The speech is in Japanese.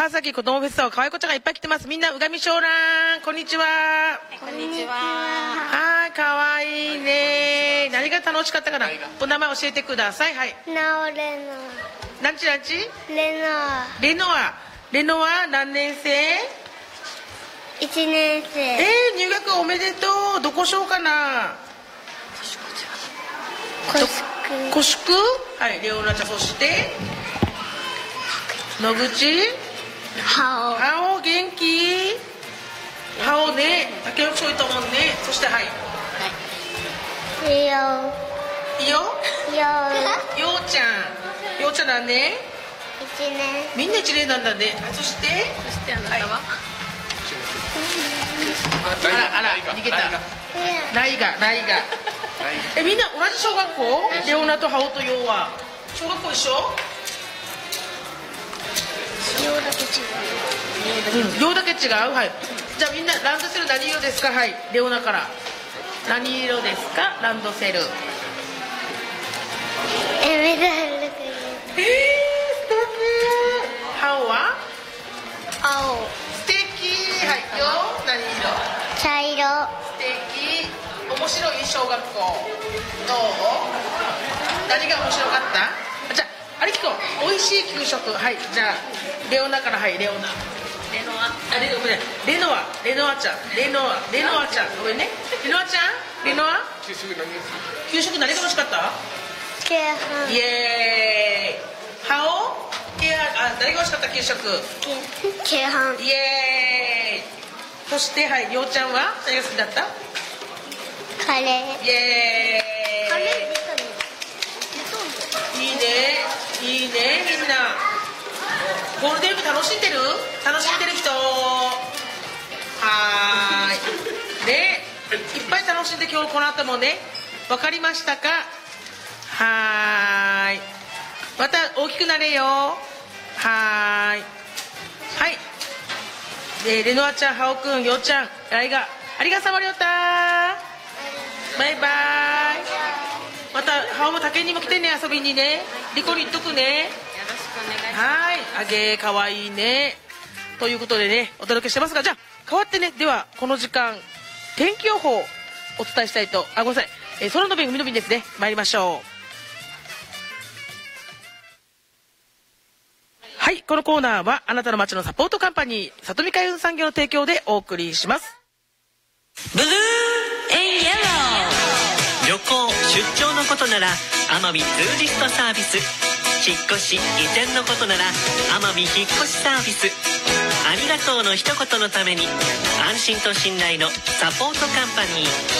長崎子どもフェスタは可愛い子ちゃんがいっぱい来てます。みんなうがみしょうらん、こんにちは。 こんにちは。 はい、可愛いね。何が楽しかったかな。お名前教えてください。はい。 なおれの。 なんちなんち。 レノア。 レノア。レノア何年生 ？1年生。 入学おめでとう。どこしようかな。こしく。はい、レオナちゃん。そして野口。はお元気。はおね。竹内そういったもんね。そしてはい。 いいよ。 いいよ。 ようちゃん。ようちゃんなんね。 1年。 みんな1年なんだね。そしてあなたは？ あら逃げた。ないが。みんな同じ小学校？レオナとハオとヨウは小学校一緒？ ようだけ違う。 ヨウだけ違う。はい。じゃあみんなランドセル何色ですか？はい。レオナから何色ですか？ランドセル。 メダルがいい。 素敵。ハオは？ 青。 素敵。はいよ。何色？ 茶色。 素敵。面白い小学校。どう？何が面白かった？じゃあ有木君、美味しい給食。はい。じゃあレオナから。はい。レオナ。レノアちゃん。レノアちゃん。ごめんね。レノアちゃん。給食何が美味しかった？ ケーハン。 イエーイ。ハオ？何が美味しかった給食？ ケーハン。 イエーイ。そしてはい、ようちゃんは何が好きだった？ カレー。 イエーイ。 カレーいいね、みんな。ゴールデンウィーク楽しんでる人。はーい。ね、いっぱい楽しんで今日この後もね。わかりましたか？はーい。また大きくなれよ。はーい。はい。レノアちゃん、ハオくん、ヨウちゃん、ライガ、ありがさまりょうた。バイバイ。またハオも竹にも来てね、遊びにね。リコに行っとくね。 よろしくお願いします。 はい、あげー、かわいいね。ということでね、お届けしてますが、じゃあ変わってね、ではこの時間天気予報をお伝えしたいと、ごめんなさい、空の便海の便ですね。参りましょう。はい、このコーナーはあなたの街のサポートカンパニー里見海運産業の提供でお送りします。 ブルーエンイエロー。旅行出張のことなら奄美ツーリストサービス、引っ越し移転のことなら奄美引っ越しサービス。ありがとうの一言のために安心と信頼のサポートカンパニー